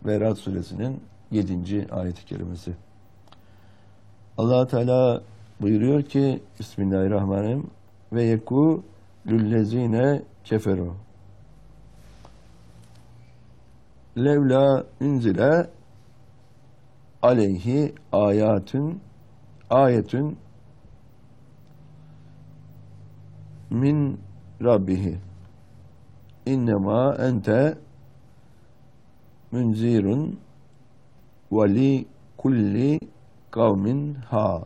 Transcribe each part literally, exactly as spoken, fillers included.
ve Ra'd suresinin yedinci ayet-i kerimesi. Allah Teala buyuruyor ki Bismillahirrahmanirrahim ve yeku lüllezine keferu levla unzile aleyhi ayatun ayetun min rabbihi innema ente munzirun ve li kulli kavmin had.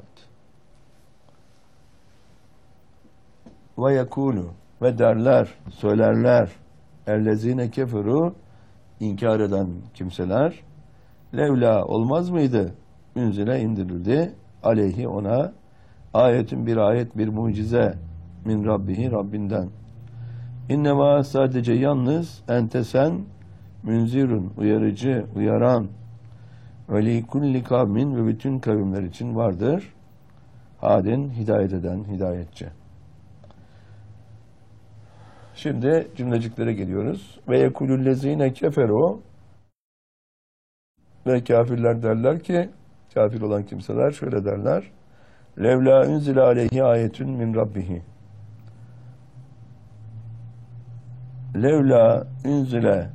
Ve yekulu ve derler, söylerler ellezine keferu inkar eden kimseler levla olmaz mıydı? Ünzile indirildi aleyhi ona ayetin bir ayet bir mucize min rabbihi Rabbinden. İnnemâ sadece yalnız ente sen münzirun uyarıcı uyaran ve li kulli kavmin ve bütün kavimler için vardır. Hadin hidayet eden hidayetçi. Şimdi cümleciklere geliyoruz. Ve yekulüllezine keferu ve kafirler derler ki kafir olan kimseler şöyle derler. Levla unzile aleyhi ayetun min rabbihi. Levla unzile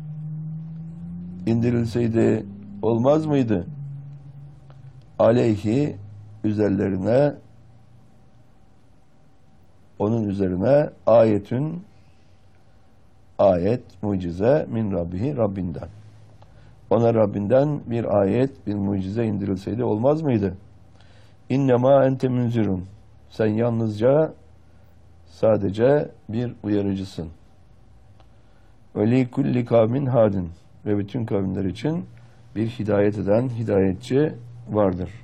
indirilseydi olmaz mıydı? Aleyhi üzerlerine onun üzerine ayetün ayet, mucize min rabbihi Rabbinden. Ona Rabbinden bir ayet, bir mucize indirilseydi olmaz mıydı? İnnemâ ente münzirun. Sen yalnızca sadece bir uyarıcısın. Ve li kulli kavmin hadin. Ve bütün kavimler için bir hidayet eden hidayetçi vardır.